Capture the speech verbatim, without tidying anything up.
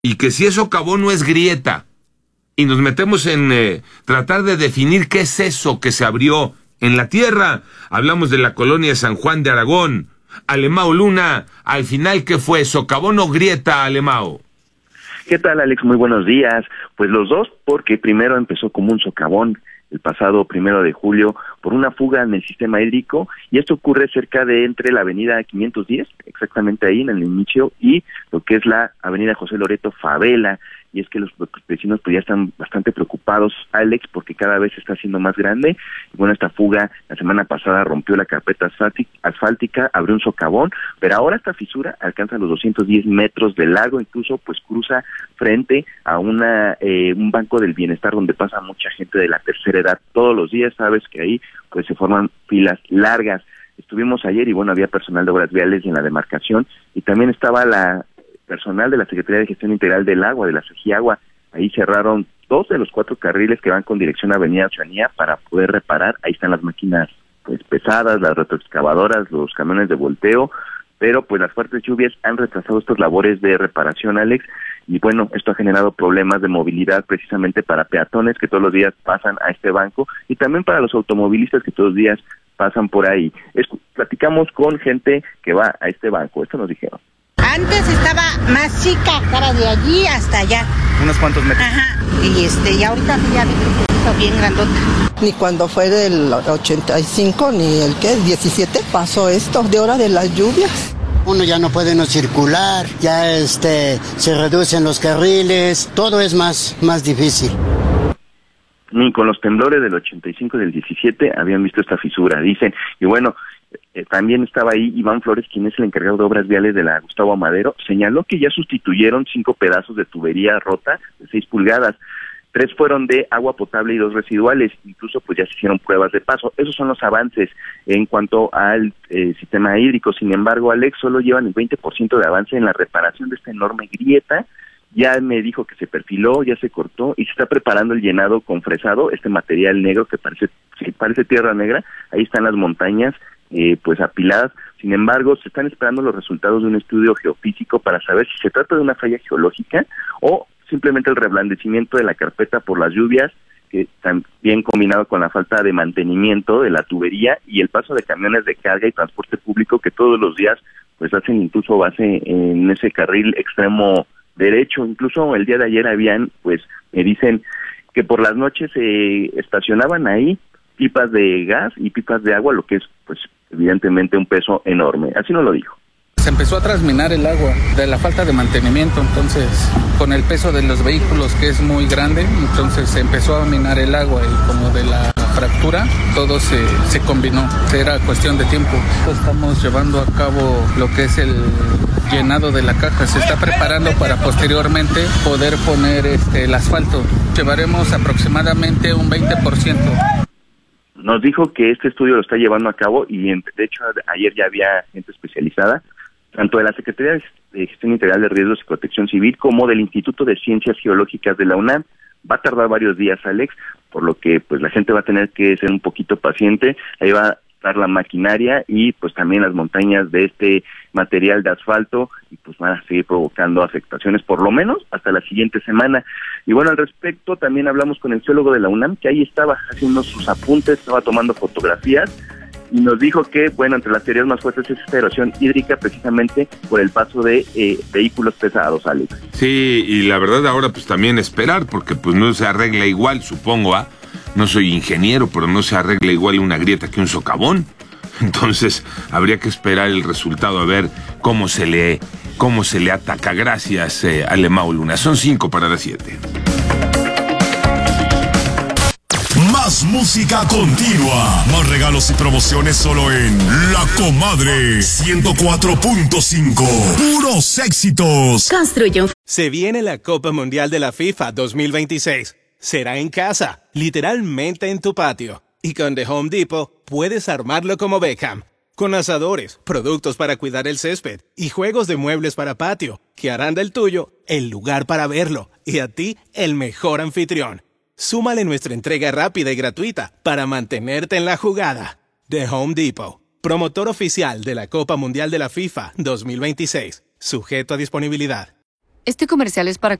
y que si es socavón no es grieta. Y nos metemos en eh, tratar de definir qué es eso que se abrió en la tierra. Hablamos de la colonia San Juan de Aragón. Alemao Luna, al final, ¿qué fue? ¿Socavón o grieta, Alemao? ¿Qué tal, Alex? Muy buenos días. Pues los dos, porque primero empezó como un socavón el pasado primero de julio por una fuga en el sistema hídrico, y esto ocurre cerca de entre la avenida quinientos diez, exactamente ahí en el inicio, y lo que es la avenida José Loreto Favela. Y es que los vecinos pues ya están bastante preocupados, Alex, porque cada vez se está haciendo más grande. Y bueno, esta fuga la semana pasada rompió la carpeta asfáltica, abrió un socavón, pero ahora esta fisura alcanza los doscientos diez metros de largo, incluso pues cruza frente a una eh, un banco del bienestar donde pasa mucha gente de la tercera edad. Todos los días sabes que ahí pues se forman filas largas. Estuvimos ayer y bueno, había personal de obras viales en la demarcación, y también estaba la personal de la Secretaría de Gestión Integral del Agua, de la Segiagua. Ahí cerraron dos de los cuatro carriles que van con dirección a Avenida Oceanía para poder reparar. Ahí están las máquinas pues pesadas, las retroexcavadoras, los camiones de volteo, pero pues las fuertes lluvias han retrasado estas labores de reparación, Alex, y bueno, esto ha generado problemas de movilidad precisamente para peatones que todos los días pasan a este banco, y también para los automovilistas que todos los días pasan por ahí. Es, platicamos con gente que va a este banco, esto nos dijeron. Antes estaba más chica, estaba de allí hasta allá. ¿Unos cuantos metros? Ajá, y este, y ahorita ya vi que está bien grandota. Ni cuando fue del ochenta y cinco, ni el que, diecisiete, pasó esto, de hora de las lluvias. Uno ya no puede no circular, ya este, se reducen los carriles, todo es más, más difícil. Ni con los temblores del ochenta y cinco y del diecisiete habían visto esta fisura, dicen, y bueno, Eh, también estaba ahí Iván Flores, quien es el encargado de obras viales de la Gustavo Amadero. Señaló que ya sustituyeron cinco pedazos de tubería rota de seis pulgadas. Tres fueron de agua potable y dos residuales. Incluso pues ya se hicieron pruebas de paso. Esos son los avances en cuanto al eh, sistema hídrico. Sin embargo, Alex, solo llevan el veinte por ciento de avance en la reparación de esta enorme grieta. Ya me dijo que se perfiló, ya se cortó y se está preparando el llenado con fresado, este material negro que parece, sí, parece tierra negra. Ahí están las montañas Eh, pues apiladas. Sin embargo, se están esperando los resultados de un estudio geofísico para saber si se trata de una falla geológica o simplemente el reblandecimiento de la carpeta por las lluvias, que también combinado con la falta de mantenimiento de la tubería y el paso de camiones de carga y transporte público que todos los días pues hacen incluso base en ese carril extremo derecho. Incluso el día de ayer habían, pues me dicen que por las noches se eh, estacionaban ahí pipas de gas y pipas de agua, lo que es pues evidentemente un peso enorme. Así nos lo dijo. Se empezó a transminar el agua de la falta de mantenimiento, entonces con el peso de los vehículos que es muy grande, entonces se empezó a minar el agua y como de la fractura todo se, se combinó, era cuestión de tiempo. Estamos llevando a cabo lo que es el llenado de la caja, se está preparando para posteriormente poder poner este, el asfalto. Llevaremos aproximadamente un veinte por ciento. Nos dijo que este estudio lo está llevando a cabo y de hecho ayer ya había gente especializada, tanto de la Secretaría de Gestión Integral de Riesgos y Protección Civil como del Instituto de Ciencias Geológicas de la UNAM. Va a tardar varios días, Alex, por lo que pues la gente va a tener que ser un poquito paciente. Ahí va a estar la maquinaria y pues también las montañas de este material de asfalto y pues van a seguir provocando afectaciones por lo menos hasta la siguiente semana. Y bueno, al respecto también hablamos con el geólogo de la UNAM, que ahí estaba haciendo sus apuntes, estaba tomando fotografías y nos dijo que, bueno, entre las teorías más fuertes es esta erosión hídrica precisamente por el paso de eh, vehículos pesados, Alex. Sí, y la verdad ahora pues también esperar, porque pues no se arregla igual, supongo, ¿ah? No soy ingeniero, pero no se arregla igual una grieta que un socavón. Entonces habría que esperar el resultado a ver cómo se le, cómo se le ataca. Gracias, eh, Alemao Luna. Son cinco para las siete. Más música continua, más regalos y promociones solo en La Comadre ciento cuatro punto cinco. Puros éxitos. Construye un... Se viene la Copa Mundial de la FIFA dos mil veintiséis. Será en casa, literalmente en tu patio. Y con The Home Depot puedes armarlo como Beckham. Con asadores, productos para cuidar el césped y juegos de muebles para patio, que harán del tuyo el lugar para verlo y a ti el mejor anfitrión. Súmale nuestra entrega rápida y gratuita para mantenerte en la jugada. The Home Depot, promotor oficial de la Copa Mundial de la FIFA dos mil veintiséis. Sujeto a disponibilidad. Este comercial es para